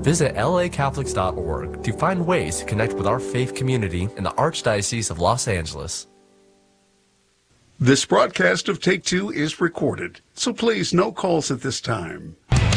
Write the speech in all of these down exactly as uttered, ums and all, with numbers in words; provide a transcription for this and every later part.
Visit L A Catholics dot org to find ways to connect with our faith community in the Archdiocese of Los Angeles. This broadcast of Take Two is recorded, so please no calls at this time.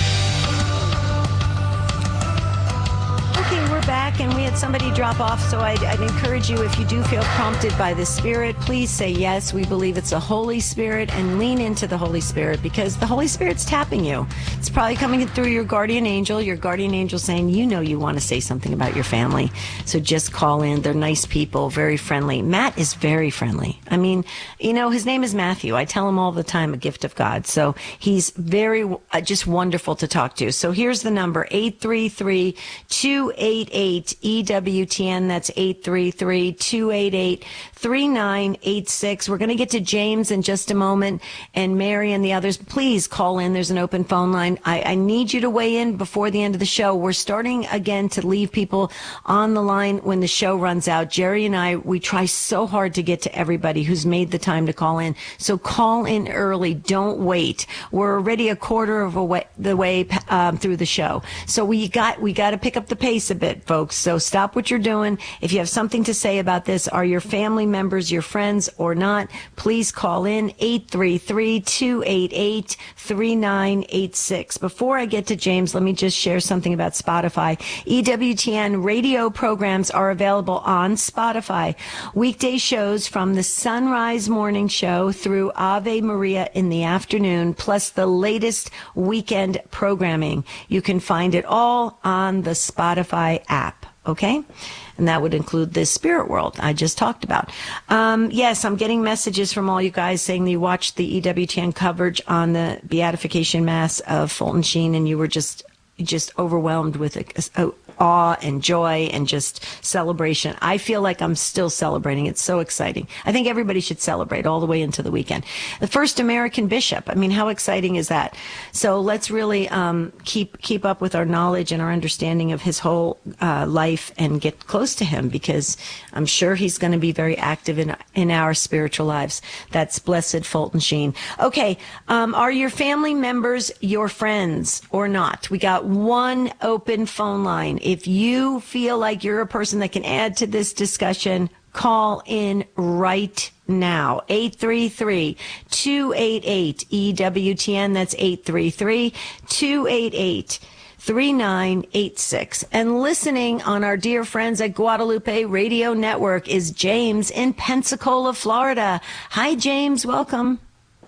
Okay, we're back, and we had somebody drop off, so I'd, I'd encourage you, if you do feel prompted by the Spirit, please say yes. We believe it's the Holy Spirit, and lean into the Holy Spirit, because the Holy Spirit's tapping you. It's probably coming through your guardian angel, your guardian angel saying, you know you want to say something about your family, so just call in. They're nice people, very friendly. Matt is very friendly. I mean, you know, his name is Matthew. I tell him all the time, a gift of God. So he's very, uh, just wonderful to talk to. So here's the number, eight three three, two eight eight, E W T N. That's eight three three, two eight eight, three nine eight six. We're going to get to James in just a moment, and Mary and the others. Please call in. There's an open phone line. I, I need you to weigh in before the end of the show. We're starting again to leave people on the line when the show runs out. Jerry and I, we try so hard to get to everybody who's made the time to call in. So call in early. Don't wait. We're already a quarter of a way, the way um, through the show. So we got we got to pick up the pace a bit, folks. So stop what you're doing. If you have something to say about this, are your family members your friends or not? Please call in eight three three, two eight eight, three nine eight six. Before I get to James, let me just share something about Spotify. E W T N radio programs are available on Spotify. Weekday shows from the Sunrise Morning Show through Ave Maria in the afternoon, plus the latest weekend programming. You can find it all on the Spotify app, okay? And that would include this Spirit World I just talked about. Um, yes, I'm getting messages from all you guys saying that you watched the E W T N coverage on the Beatification Mass of Fulton Sheen, and you were just just overwhelmed with a, a, awe and joy and just celebration. I feel like I'm still celebrating. It's so exciting. I think everybody should celebrate all the way into the weekend. The first American bishop. I mean, how exciting is that? So let's really um, keep keep up with our knowledge and our understanding of his whole uh, life and get close to him, because I'm sure he's going to be very active in in our spiritual lives. That's Blessed Fulton Sheen. Okay, um, are your family members your friends or not? We got one open phone line. If you feel like you're a person that can add to this discussion, call in right now. eight three three, two eight eight, E W T N. That's eight three three, two eight eight, three nine eight six. And listening on our dear friends at Guadalupe Radio Network is James in Pensacola, Florida. Hi, James. Welcome.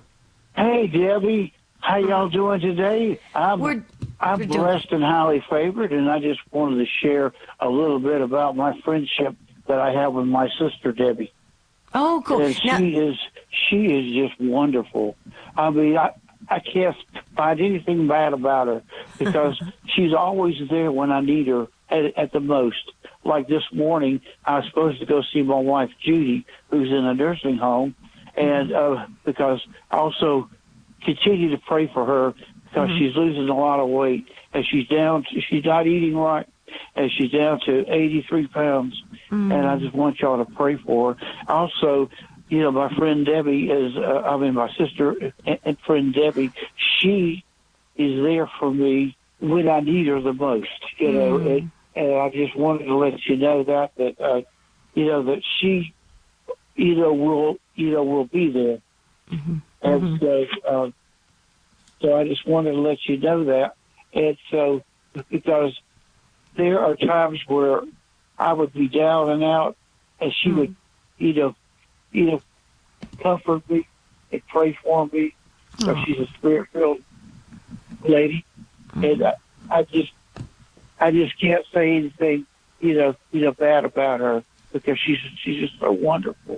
Hey, Debbie. How y'all doing today? I'm, We're, I'm we're blessed doing... and highly favored, and I just wanted to share a little bit about my friendship that I have with my sister, Debbie. Oh, cool. And Now... she is she is just wonderful. I mean, I, I can't find anything bad about her, because she's always there when I need her at, at the most. Like this morning, I was supposed to go see my wife, Judy, who's in a nursing home, and uh, because also continue to pray for her, because mm-hmm. she's losing a lot of weight, and she's down to, she's not eating right, and she's down to eighty-three pounds. Mm-hmm. And I just want y'all to pray for her. Also, you know, my friend Debbie is, uh, I mean, my sister and friend Debbie, she is there for me when I need her the most, you mm-hmm. know, and, and I just wanted to let you know that, that, uh, you know, that she, you know, will, you know, will be there. Mm-hmm. And mm-hmm. so, uh, so I just wanted to let you know that. And so, because there are times where I would be down and out, and she mm-hmm. would, you know, you know, comfort me and pray for me, because oh. she's a spirit-filled lady. Mm-hmm. And I, I just, I just can't say anything, you know, you know, bad about her, because she's she's just so wonderful.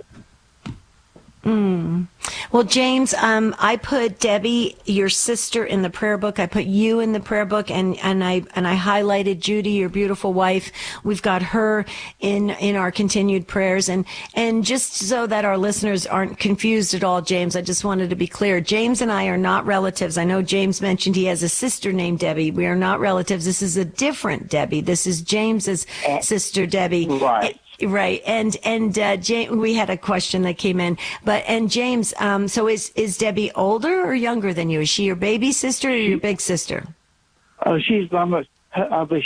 Mm. Well, James, um, I put Debbie, your sister, in the prayer book. I put you in the prayer book, and, and I and I highlighted Judy, your beautiful wife. We've got her in in our continued prayers, and and just so that our listeners aren't confused at all, James, I just wanted to be clear. James and I are not relatives. I know James mentioned he has a sister named Debbie. We are not relatives. This is a different Debbie. This is James's sister, Debbie. Right. Right. And, and, uh, James, we had a question that came in, but, and James, um, so is, is Debbie older or younger than you? Is she your baby sister or your big sister? Oh, she's, I'm a, I'm a